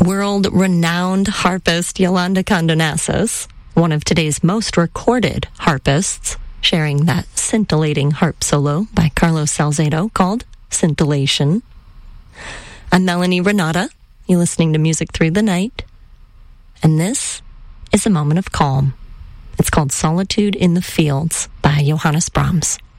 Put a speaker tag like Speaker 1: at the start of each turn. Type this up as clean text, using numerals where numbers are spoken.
Speaker 1: world-renowned harpist Yolanda Condonassis, one of today's most recorded harpists, sharing that scintillating harp solo by Carlos Salcedo called Scintillation. I'm Melanie Renata. You're listening to Music Through the Night. And this is a moment of calm. It's called Solitude in the Fields by Johannes Brahms.